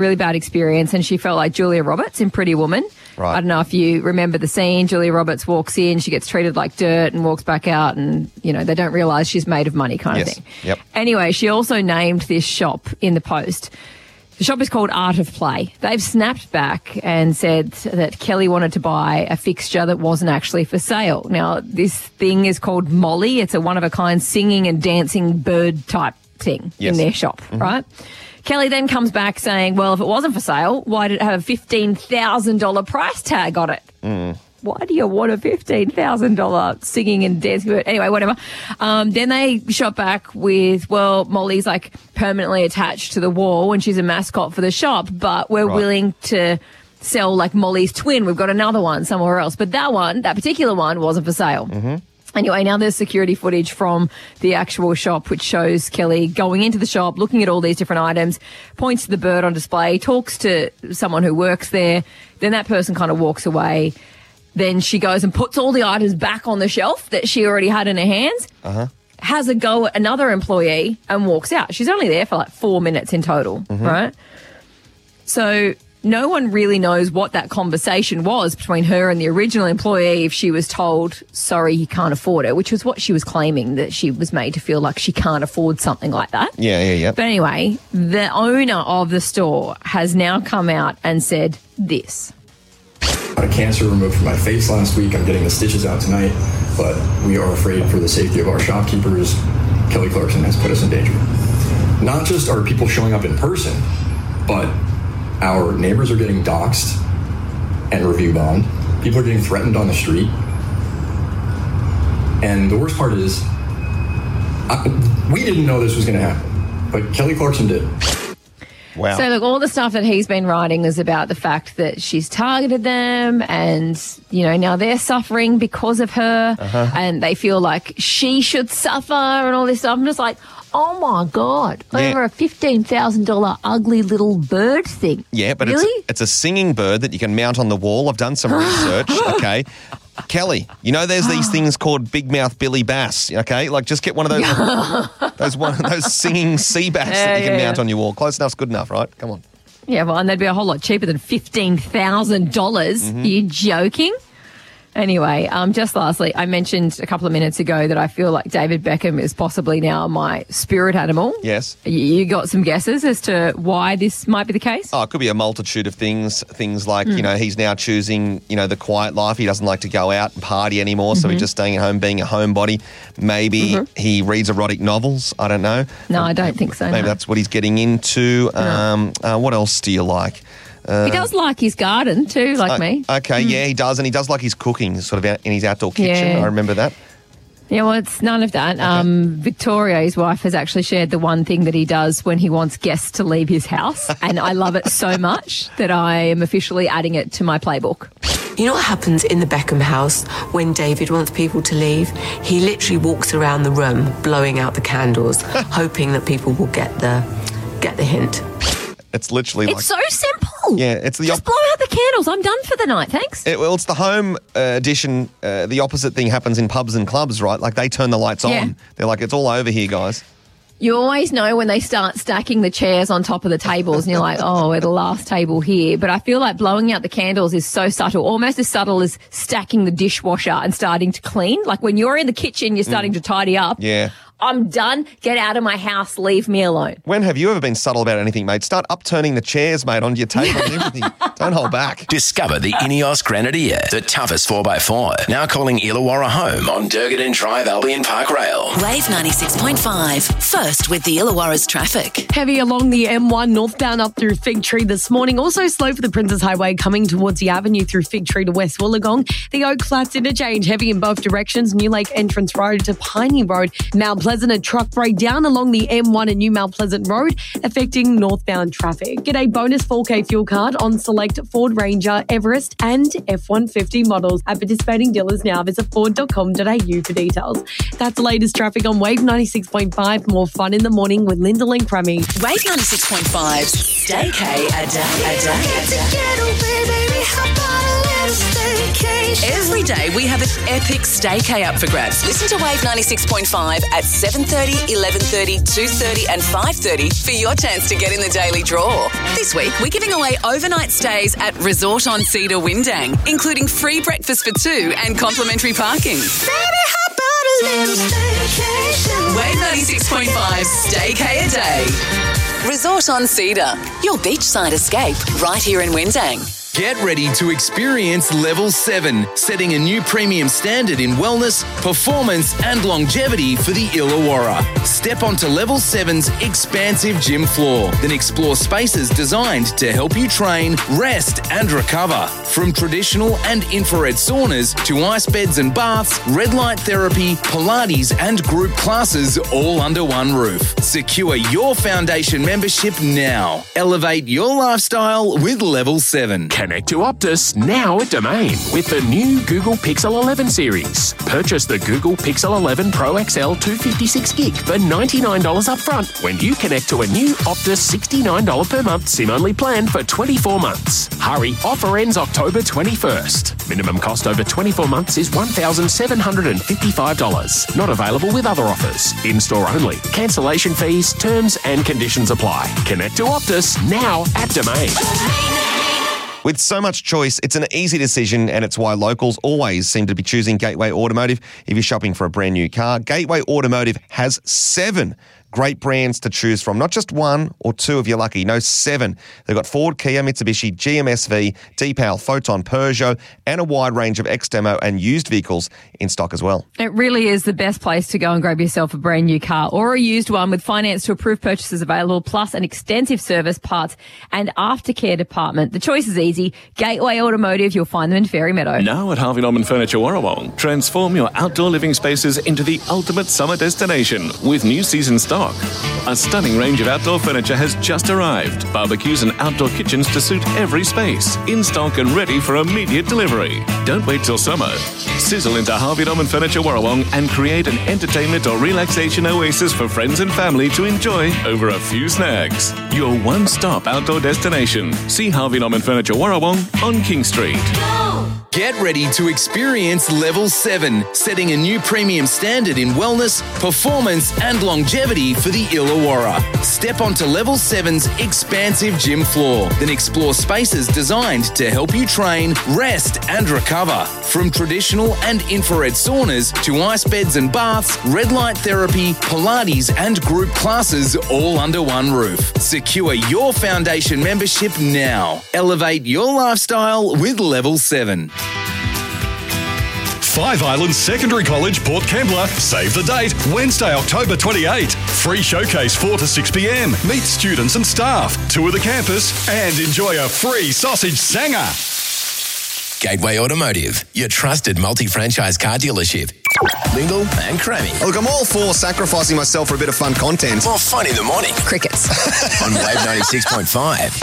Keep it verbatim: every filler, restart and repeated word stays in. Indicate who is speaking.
Speaker 1: really bad experience, and she felt like Julia Roberts in Pretty Woman.
Speaker 2: Right.
Speaker 1: I don't know if you remember the scene. Julia Roberts walks in, she gets treated like dirt and walks back out, and, you know, they don't realise she's made of money kind
Speaker 2: Yes.
Speaker 1: of thing.
Speaker 2: Yep.
Speaker 1: Anyway, she also named this shop in the Post. The shop is called Art of Play. They've snapped back and said that Kelly wanted to buy a fixture that wasn't actually for sale. Now, this thing is called Molly. It's a one-of-a-kind singing and dancing bird type thing
Speaker 2: Yes.
Speaker 1: in their shop, mm-hmm. right? Kelly then comes back saying, well, if it wasn't for sale, why did it have a fifteen thousand dollars price tag on it?
Speaker 2: Mm.
Speaker 1: Why do you want a fifteen thousand dollars singing and dancing bird? Anyway, whatever. Um, then they shot back with, well, Molly's like permanently attached to the wall and she's a mascot for the shop, but we're
Speaker 2: Right.
Speaker 1: willing to sell like Molly's twin. We've got another one somewhere else. But that one, that particular one, wasn't for sale.
Speaker 2: Mm-hmm.
Speaker 1: Anyway, now there's security footage from the actual shop which shows Kelly going into the shop, looking at all these different items, points to the bird on display, talks to someone who works there. Then that person kind of walks away. Then she goes and puts all the items back on the shelf that she already had in her hands,
Speaker 2: Uh-huh.
Speaker 1: has a go at another employee and walks out. She's only there for like four minutes in total,
Speaker 2: Mm-hmm.
Speaker 1: right? So no one really knows what that conversation was between her and the original employee if she was told, sorry, you can't afford it, which was what she was claiming, that she was made to feel like she can't afford something like that.
Speaker 2: Yeah, yeah, yeah.
Speaker 1: But anyway, the owner of the store has now come out and said this.
Speaker 3: I had cancer removed from my face last week. I'm getting the stitches out tonight, but we are afraid for the safety of our shopkeepers. Kelly Clarkson has put us in danger. Not just are people showing up in person, but our neighbors are getting doxxed and review bombed. People are getting threatened on the street. And the worst part is, I, we didn't know this was going to happen, but Kelly Clarkson did.
Speaker 2: Wow.
Speaker 1: So, look, all the stuff that he's been writing is about the fact that she's targeted them and, you know, now they're suffering because of her
Speaker 2: Uh-huh.
Speaker 1: and they feel like she should suffer and all this stuff. I'm just like, oh, my God,
Speaker 2: Yeah.
Speaker 1: over a fifteen thousand dollars ugly little bird thing.
Speaker 2: Yeah, but
Speaker 1: really?
Speaker 2: it's, it's a singing bird that you can mount on the wall. I've done some research, okay? Kelly, you know there's these things called big mouth Billy Bass, okay? Like just get one of those those one those singing sea bass
Speaker 1: Yeah,
Speaker 2: that you can
Speaker 1: yeah,
Speaker 2: mount
Speaker 1: yeah.
Speaker 2: on your wall. Close enough's good enough, right? Come on.
Speaker 1: Yeah, well, and they'd be a whole lot cheaper than fifteen thousand dollars.
Speaker 2: Mm-hmm.
Speaker 1: Are you joking? Anyway, um, just lastly, I mentioned a couple of minutes ago that I feel like David Beckham is possibly now my spirit animal.
Speaker 2: Yes.
Speaker 1: You, you got some guesses as to why this might be the case?
Speaker 2: Oh, it could be a multitude of things. Things like,
Speaker 1: Hmm.
Speaker 2: you know, he's now choosing, you know, the quiet life. He doesn't like to go out and party anymore, so
Speaker 1: Mm-hmm.
Speaker 2: he's just staying at home being a homebody. Maybe he reads erotic novels. I don't know.
Speaker 1: No, I don't think so.
Speaker 2: Maybe
Speaker 1: no.
Speaker 2: that's what he's getting into. Um, uh, what else do you like? Uh,
Speaker 1: He does like his garden too, like me.
Speaker 2: Okay, yeah, he does, and he does like his cooking, sort of out in his outdoor kitchen.
Speaker 1: Yeah.
Speaker 2: I remember that.
Speaker 1: Yeah, well, it's none of that. Um, Victoria, his wife, has actually shared the one thing that he does when he wants guests to leave his house, and I love it so much that I am officially adding it to my playbook.
Speaker 4: You know what happens in the Beckham house when David wants people to leave? He literally walks around the room blowing out the candles, hoping that people will get the get the hint.
Speaker 2: It's literally
Speaker 1: It's
Speaker 2: like
Speaker 1: so simple.
Speaker 2: Yeah, it's the
Speaker 1: Just
Speaker 2: op-
Speaker 1: blow out the candles. I'm done for the night, thanks.
Speaker 2: it, well, it's the home uh, edition. Uh, the opposite thing happens in pubs and clubs, right? Like they turn the lights
Speaker 1: Yeah.
Speaker 2: on. They're like, it's all over here, guys.
Speaker 1: You always know when they start stacking the chairs on top of the tables and you're like, oh, we're the last table here. But I feel like blowing out the candles is so subtle, almost as subtle as stacking the dishwasher and starting to clean. Like when you're in the kitchen, you're starting to tidy up.
Speaker 2: Yeah.
Speaker 1: I'm done. Get out of my house. Leave me alone.
Speaker 2: When have you ever been subtle about anything, mate? Start upturning the chairs, mate, onto your table and everything. Don't hold back.
Speaker 5: Discover the Ineos Grenadier, the toughest four by four. Now calling Illawarra home on Durgadin Drive, Albion Park Rail.
Speaker 6: Wave ninety-six point five. First with the Illawarra's traffic.
Speaker 7: Heavy along the M one northbound up through Fig Tree this morning. Also slow for the Princess Highway coming towards the avenue through Fig Tree to West Wollongong. The Oak Flats interchange heavy in both directions. New Lake Entrance Road to Piney Road. Mount Pleasant, a truck breakdown along the M one and New Mount Pleasant Road affecting northbound traffic. Get a bonus four K fuel card on select Ford Ranger, Everest and F one fifty models at participating dealers now. Visit ford dot com dot a u for details. That's the latest traffic on Wave ninety-six point five. More fun in the morning with Lyndall and Crummy.
Speaker 6: Wave ninety-six point five. Stay K a day, a day, a day. Every day we have an epic staycay up for grabs. Listen to Wave ninety-six point five at seven thirty, eleven thirty, two thirty and five thirty for your chance to get in the daily draw. This week we're giving away overnight stays at Resort on Cedar Windang, including free breakfast for two and complimentary parking.
Speaker 8: Baby, how about a little staycation?
Speaker 6: Wave ninety-six point five Staycay a day. Resort on Cedar, your beachside escape right here in Windang.
Speaker 5: Get ready to experience Level seven, setting a new premium standard in wellness, performance and longevity for the Illawarra. Step onto Level seven's expansive gym floor, then explore spaces designed to help you train, rest and recover. From traditional and infrared saunas to ice beds and baths, red light therapy, Pilates and group classes all under one roof. Secure your foundation membership now. Elevate your lifestyle with Level seven.
Speaker 9: Connect to Optus now at Domain with the new Google Pixel eleven series. Purchase the Google Pixel eleven Pro X L two fifty-six gig for ninety-nine dollars upfront when you connect to a new Optus sixty-nine dollars per month SIM-only plan for twenty-four months. Hurry, offer ends October twenty-first. Minimum cost over twenty-four months is one thousand seven hundred fifty-five dollars. Not available with other offers. In-store only. Cancellation fees, terms and conditions apply. Connect to Optus now at Domain.
Speaker 2: With so much choice, it's an easy decision, and it's why locals always seem to be choosing Gateway Automotive if you're shopping for a brand new car. Gateway Automotive has seven great brands to choose from. Not just one or two if you're lucky. No, seven. They've got Ford, Kia, Mitsubishi, G M S V, Deepal, Photon, Peugeot, and a wide range of ex-demo and used vehicles in stock as well.
Speaker 1: It really is the best place to go and grab yourself a brand new car or a used one with finance to approved purchases available, plus an extensive service, parts and aftercare department. The choice is easy. Gateway Automotive, you'll find them in Fairy Meadow.
Speaker 10: Now at Harvey Norman Furniture Warrawong, transform your outdoor living spaces into the ultimate summer destination with new season stock. A stunning range of outdoor furniture has just arrived. Barbecues and outdoor kitchens to suit every space. In stock and ready for immediate delivery. Don't wait till summer. Sizzle into Harvey Norman Furniture Warrawong and create an entertainment or relaxation oasis for friends and family to enjoy over a few snags. Your one-stop outdoor destination. See Harvey Norman Furniture Warrawong on King Street.
Speaker 5: Get ready to experience Level seven, setting a new premium standard in wellness, performance and longevity for the Illawarra. Step onto Level seven's expansive gym floor, then explore spaces designed to help you train, rest and recover. From traditional and infrared saunas to ice beds and baths, red light therapy, Pilates and group classes all under one roof. Secure your foundation membership now. Elevate your lifestyle with Level seven.
Speaker 11: Five Islands Secondary College, Port Kembla. Save the date, Wednesday, October twenty-eighth. Free showcase four to six p.m. Meet students and staff, tour the campus and enjoy a free sausage sanger.
Speaker 5: Gateway Automotive, your trusted multi-franchise car dealership. Lingle and Crammy.
Speaker 2: Look, I'm all for sacrificing myself for a bit of fun content.
Speaker 5: More fun in the morning.
Speaker 1: Crickets.
Speaker 5: On Wave ninety-six point five.